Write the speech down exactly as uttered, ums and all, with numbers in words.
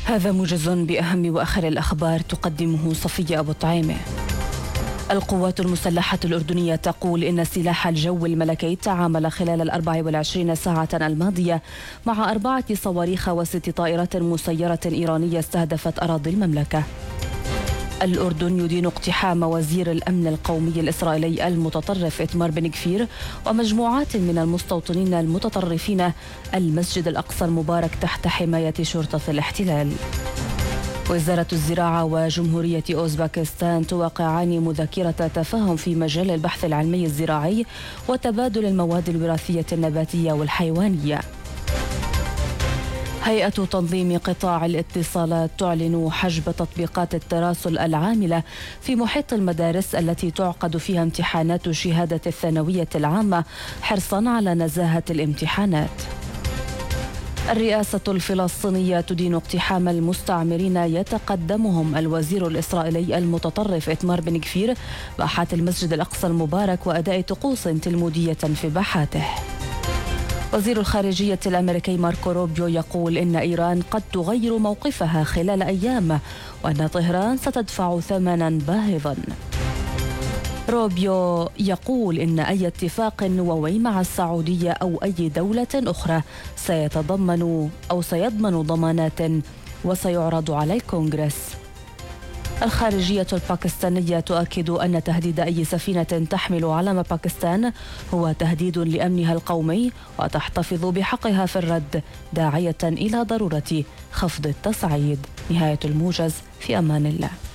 هذا موجز بأهم وآخر الأخبار تقدمه صفية أبو طعيمة. القوات المسلحة الأردنية تقول إن سلاح الجو الملكي تعامل خلال الأربع والعشرين ساعة الماضية مع أربعة صواريخ وست طائرات مسيرة إيرانية استهدفت أراضي المملكة. الأردن يدين اقتحام وزير الأمن القومي الإسرائيلي المتطرف إتمار بن غفير ومجموعات من المستوطنين المتطرفين المسجد الأقصى المبارك تحت حماية شرطة الاحتلال. وزارة الزراعة وجمهورية أوزبكستان توقعان مذكرة تفاهم في مجال البحث العلمي الزراعي وتبادل المواد الوراثية النباتية والحيوانية. هيئة تنظيم قطاع الاتصالات تعلن حجب تطبيقات التراسل العاملة في محيط المدارس التي تعقد فيها امتحانات شهادة الثانوية العامة حرصا على نزاهة الامتحانات. الرئاسة الفلسطينية تدين اقتحام المستعمرين يتقدمهم الوزير الإسرائيلي المتطرف إتمار بن غفير باحات المسجد الأقصى المبارك وأداء طقوس تلمودية في باحاته. وزير الخارجية الأمريكي ماركو روبيو يقول إن إيران قد تغير موقفها خلال أيام وأن طهران ستدفع ثمنا باهظا. روبيو يقول إن أي اتفاق نووي مع السعودية أو أي دولة أخرى سيتضمن أو سيضمن ضمانات وسيعرض على الكونغرس. الخارجية الباكستانية تؤكد أن تهديد أي سفينة تحمل علم باكستان هو تهديد لأمنها القومي وتحتفظ بحقها في الرد، داعية إلى ضرورة خفض التصعيد. نهاية الموجز، في أمان الله.